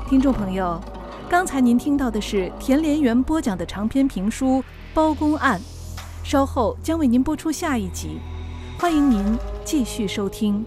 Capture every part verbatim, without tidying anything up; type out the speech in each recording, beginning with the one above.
听众朋友，刚才您听到的是田连元播讲的长篇评书《包公案》，稍后将为您播出下一集，欢迎您继续收听。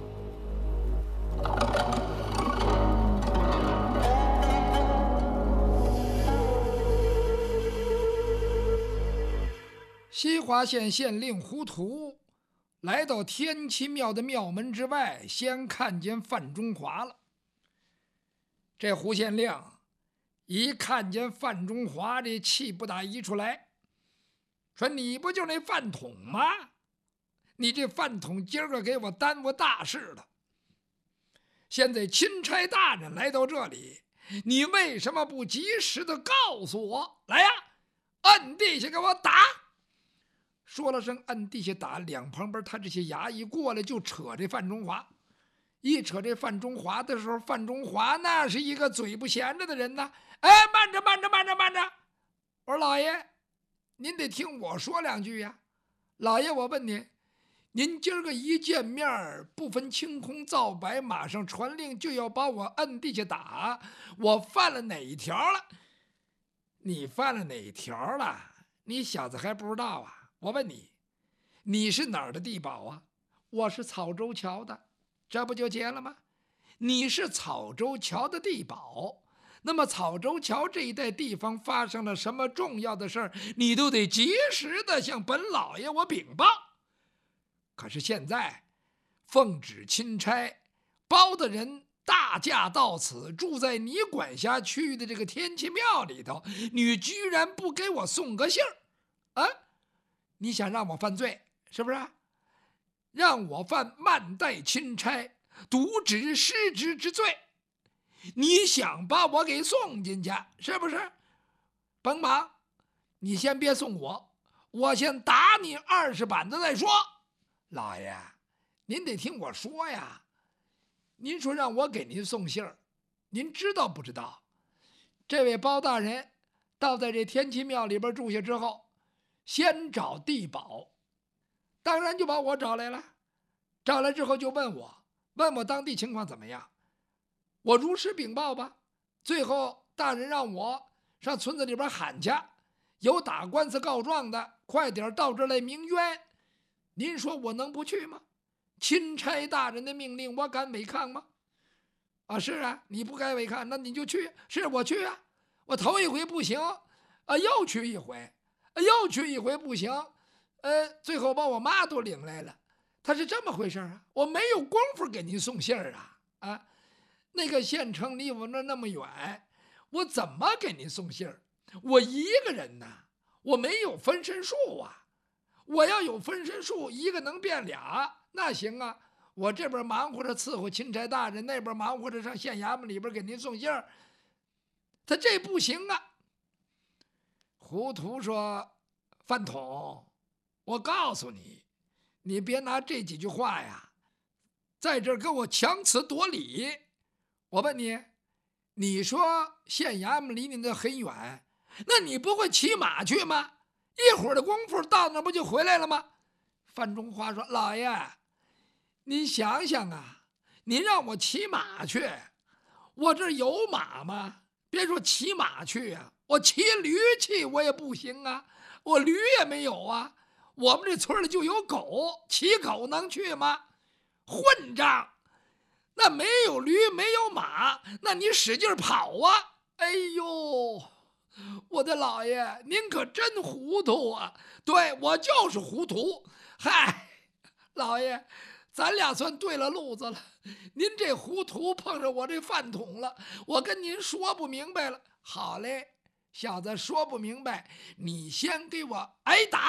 西华县县令胡图来到天齐庙的庙门之外，先看见范中华了。这胡县令一看见范中华，这气不打一处来，说：“你不就那饭桶吗？你这饭桶今儿个给我耽误大事了。现在钦差大人来到这里，你为什么不及时的告诉我？来呀，摁地下给我打！”说了声摁地下打，两旁边他这些衙役过来就扯这范中华。一扯这范中华的时候，范中华那是一个嘴不闲着的人呐。哎，慢着慢着慢着慢着！我说老爷，您得听我说两句呀。老爷，我问您，您今儿个一见面，不分青红皂白，马上传令就要把我摁地下打，我犯了哪一条了？你犯了哪一条了？你小子还不知道啊？我问你，你是哪儿的地保啊？我是草州桥的，这不就结了吗？你是草州桥的地保，那么草州桥这一带地方发生了什么重要的事儿，你都得及时的向本老爷我禀报。可是现在奉旨钦差包大人大驾到此，住在你管辖区域的这个天齐庙里头，你居然不给我送个信儿啊？你想让我犯罪是不是？让我犯慢待钦差、渎职失职之罪，你想把我给送进去是不是？甭忙，你先别送我，我先打你二十板子再说。老爷，您得听我说呀。您说让我给您送信儿，您知道不知道？这位包大人到在这天齐庙里边住下之后，先找地保，当然就把我找来了。找来之后就问我，问我当地情况怎么样，我如实禀报吧。最后大人让我上村子里边喊去，有打官司告状的，快点到这来鸣冤。您说我能不去吗？钦差大人的命令，我敢违抗吗？啊，是啊，你不该违抗，那你就去。是我去啊，我头一回不行，啊，又去一回，啊，又去一回不行，呃，最后把我妈都领来了。他是这么回事啊，我没有功夫给您送信儿啊啊！那个县城离我那那么远，我怎么给您送信儿？我一个人呐，我没有分身术啊！我要有分身术，一个能变俩，那行啊！我这边忙活着伺候钦差大人，那边忙活着上县衙门里边给您送信儿，他这不行啊！胡图说：“饭桶，我告诉你。”你别拿这几句话呀，在这儿跟我强词夺理。我问你，你说县衙门离你那很远，那你不会骑马去吗？一会儿的功夫到那不就回来了吗？范中华说：“老爷，您想想啊，您让我骑马去，我这有马吗？别说骑马去啊，我骑驴去我也不行啊，我驴也没有啊。我们这村里就有狗，骑狗能去吗？混账！那没有驴，没有马，那你使劲跑啊！哎呦，我的老爷，您可真糊涂啊！对，我就是糊涂。嗨，老爷，咱俩算对了路子了。您这糊涂碰上我这饭桶了，我跟您说不明白了。好嘞，小子，说不明白，你先给我挨打。